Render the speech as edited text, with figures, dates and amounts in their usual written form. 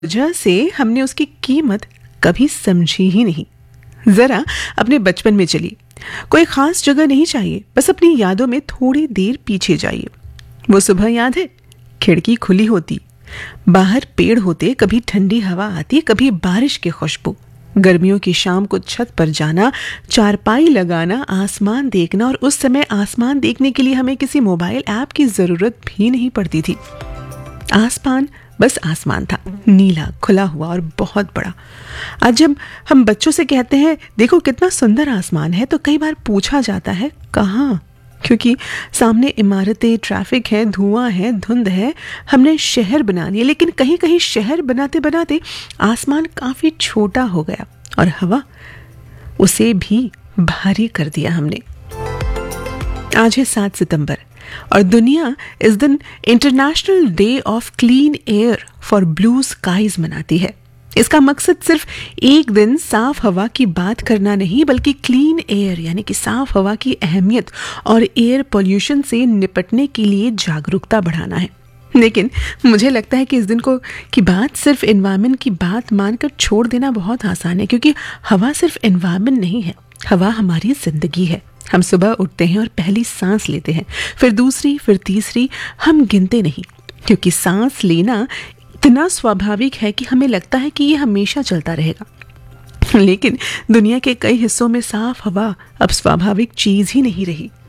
वजह से हमने उसकी कीमत कभी समझी ही नहीं। जरा अपने बचपन में चलिए। कोई खास जगह नहीं चाहिए, बस अपनी यादों में थोड़ी देर पीछे जाइए। वो सुबह याद है, खिड़की खुली होती, बाहर पेड़ होते, कभी ठंडी हवा आती, कभी बारिश की खुशबू। गर्मियों की शाम को छत पर जाना, चारपाई लगाना, आसमान देखना, और उस समय आसमान देखने के लिए हमें किसी मोबाइल ऐप की जरूरत भी नहीं पड़ती थी। आसमान बस आसमान था, नीला, खुला हुआ और बहुत बड़ा। आज जब हम बच्चों से कहते हैं देखो कितना सुंदर आसमान है, तो कई बार पूछा जाता है कहाँ, क्योंकि सामने इमारतें, ट्रैफिक है, धुआं है, धुंध है। हमने शहर बना लिए, लेकिन कहीं कहीं शहर बनाते बनाते आसमान काफी छोटा हो गया और हवा, उसे भी भारी कर दिया हमने। आज है 7 सितंबर और दुनिया इस दिन international day of clean air for blue skies मनाती है। इसका मकसद सिर्फ एक दिन साफ हवा की बात करना नहीं, बल्कि क्लीन एयर यानी कि साफ हवा की अहमियत और एयर पोल्यूशन से निपटने के लिए जागरूकता बढ़ाना है। लेकिन मुझे लगता है कि इस दिन की बात सिर्फ एनवायरनमेंट की बात मानकर छोड़ देना बहुत आसान है, क्योंकि हवा सिर्फ एनवायरनमेंट नहीं है, हवा हमारी जिंदगी है। हम सुबह उठते हैं और पहली सांस लेते हैं, फिर दूसरी, फिर तीसरी, हम गिनते नहीं, क्योंकि सांस लेना इतना स्वाभाविक है कि हमें लगता है कि ये हमेशा चलता रहेगा। लेकिन दुनिया के कई हिस्सों में साफ हवा अब स्वाभाविक चीज ही नहीं रही।